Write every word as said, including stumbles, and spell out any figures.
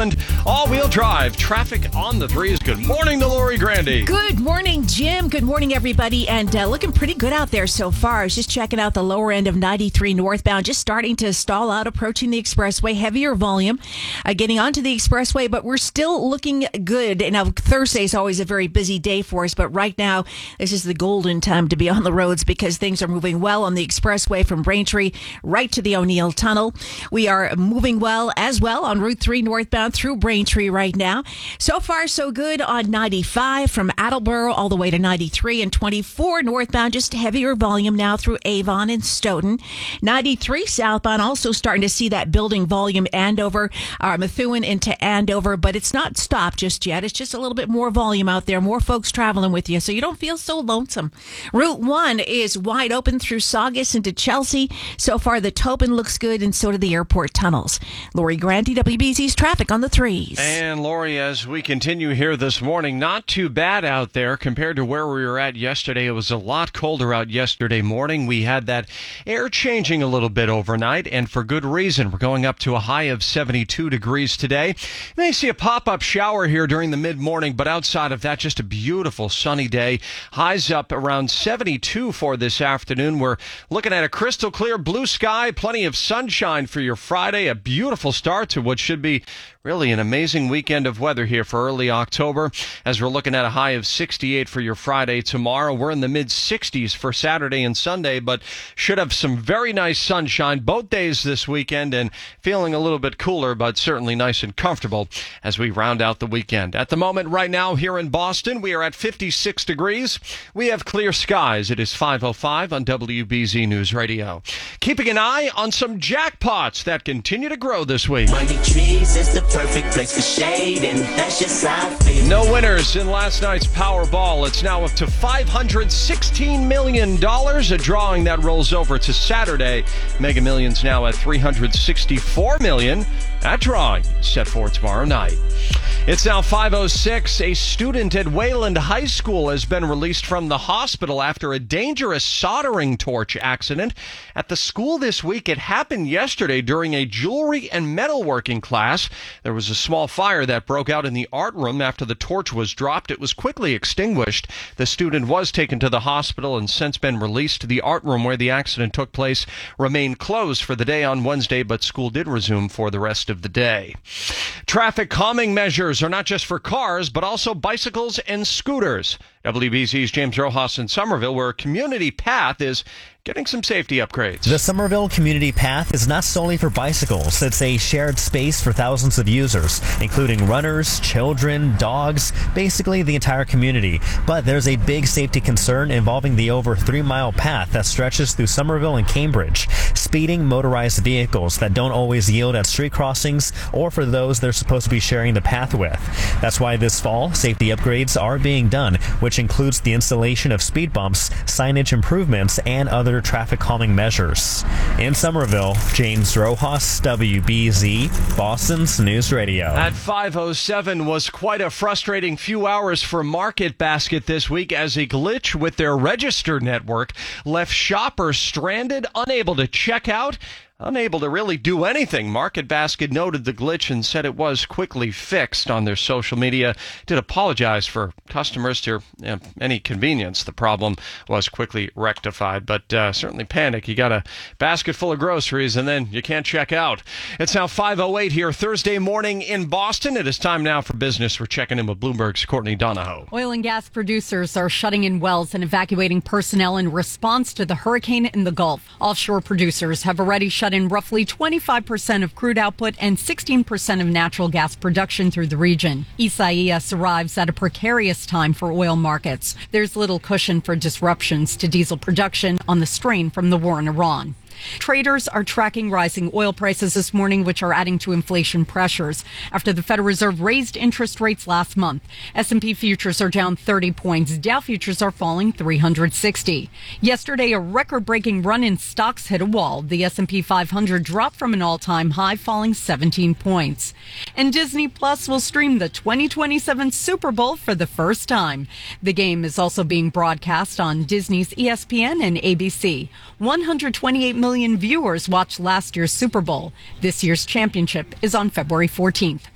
Island. All-wheel drive. Traffic on the threes. Good morning to Lori Grandy. Good morning, Jim. Good morning, everybody. And uh, looking pretty good out there so far. I was just checking out the lower end of ninety-three northbound, just starting to stall out, approaching the expressway. Heavier volume uh, getting onto the expressway, but we're still looking good. And now Thursday is always a very busy day for us, but right now this is the golden time to be on the roads because things are moving well on the expressway from Braintree right to the O'Neill Tunnel. We are moving well as well on Route three northbound through Braintree right now. So far, so good on ninety-five from Attleboro all the way to ninety-three, and twenty-four northbound, just heavier volume now through Avon and Stoughton. ninety-three southbound, also starting to see that building volume Andover, uh, Methuen into Andover, but it's not stopped just yet. It's just a little bit more volume out there, more folks traveling with you, so you don't feel so lonesome. Route one is wide open through Saugus into Chelsea. So far, the Tobin looks good, and so do the airport tunnels. Lori Grandy, W B Z's traffic on the threes. And Lori, as we continue here this morning, not too bad out there compared to where we were at yesterday. It was a lot colder out yesterday morning. We had that air changing a little bit overnight, and for good reason. We're going up to a high of seventy-two degrees today. You may see a pop-up shower here during the mid-morning, but outside of that, just a beautiful sunny day. Highs up around seventy-two for this afternoon. We're looking at a crystal clear blue sky, plenty of sunshine for your Friday. A beautiful start to what should be really an amazing weekend of weather here for early October, as we're looking at a high of sixty-eight for your Friday tomorrow. We're in the mid-sixties for Saturday and Sunday, but should have some very nice sunshine both days this weekend and feeling a little bit cooler, but certainly nice and comfortable as we round out the weekend. At the moment right now here in Boston, we are at fifty-six degrees. We have clear skies. It is five oh five on W B Z News Radio. Keeping an eye on some jackpots that continue to grow this week. Money trees is the perfect place for shade, and that's just how I feel. No winners in last night's Powerball. It's now up to five hundred sixteen million dollars, a drawing that rolls over to Saturday. Mega Millions now at three hundred sixty-four million dollars. That drawing set for tomorrow night. It's now five oh six. A student at Wayland High School has been released from the hospital after a dangerous soldering torch accident at the school this week. It happened yesterday during a jewelry and metalworking class. There was a small fire that broke out in the art room after the torch was dropped. It was quickly extinguished. The student was taken to the hospital and since been released. The art room where the accident took place remained closed for the day on Wednesday, but school did resume for the rest of the day. Traffic calming measures are not just for cars, but also bicycles and scooters. W B Z's James Rojas in Somerville, where Community Path is getting some safety upgrades. The Somerville Community Path is not solely for bicycles. It's a shared space for thousands of users, including runners, children, dogs, basically the entire community. But there's a big safety concern involving the over three-mile path that stretches through Somerville and Cambridge. Speeding motorized vehicles that don't always yield at street crossings or for those they're supposed to be sharing the path with. That's why this fall, safety upgrades are being done, which includes the installation of speed bumps, signage improvements, and other traffic calming measures. In Somerville, James Rojas, W B Z, Boston's News Radio. At five oh seven was quite a frustrating few hours for Market Basket this week as a glitch with their register network left shoppers stranded, unable to check out, unable to really do anything. Market Basket noted the glitch and said it was quickly fixed on their social media. Did apologize for customers to you know, any convenience. The problem was quickly rectified, but uh, certainly panic. You got a basket full of groceries and then you can't check out. It's now five oh eight here Thursday morning in Boston. It is time now for business. We're checking in with Bloomberg's Courtney Donahoe. Oil and gas producers are shutting in wells and evacuating personnel in response to the hurricane in the Gulf. Offshore producers have already shut in roughly twenty-five percent of crude output and sixteen percent of natural gas production through the region. Isaias arrives at a precarious time for oil markets. There's little cushion for disruptions to diesel production on the strain from the war in Iran. Traders are tracking rising oil prices this morning, which are adding to inflation pressures after the Federal Reserve raised interest rates last month. S and P futures are down thirty points. Dow futures are falling three hundred sixty. Yesterday, a record-breaking run in stocks hit a wall. The S and P five hundred dropped from an all-time high, falling seventeen points. And Disney Plus will stream the twenty twenty-seven Super Bowl for the first time. The game is also being broadcast on Disney's E S P N and A B C. one hundred twenty-eight million viewers watched last year's Super Bowl. This year's championship is on February fourteenth.